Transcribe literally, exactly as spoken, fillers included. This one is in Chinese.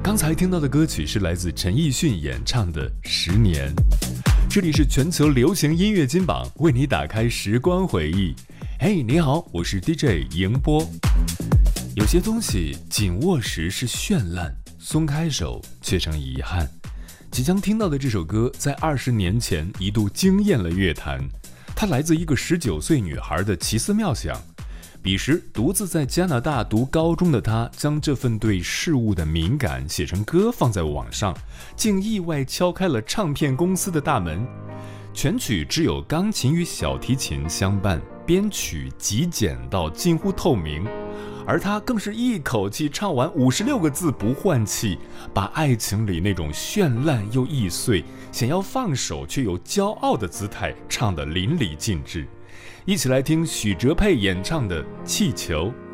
刚才听到的歌曲是来自陈奕迅演唱的《十年》。这里是全球流行音乐金榜，为你打开时光回忆。嘿，你好，我是 D J 迎波。有些东西紧握时是绚烂，松开手却成遗憾。即将听到的这首歌，在二十年前一度惊艳了乐坛。它来自一个十九岁女孩的奇思妙想。彼时独自在加拿大读高中的她，将这份对事物的敏感写成歌放在网上，竟意外敲开了唱片公司的大门。全曲只有钢琴与小提琴相伴，编曲极简到近乎透明，而她更是一口气唱完五十六个字不换气，把爱情里那种绚烂又易碎，想要放手却又骄傲的姿态唱得淋漓尽致。一起来听许哲佩演唱的《气球》。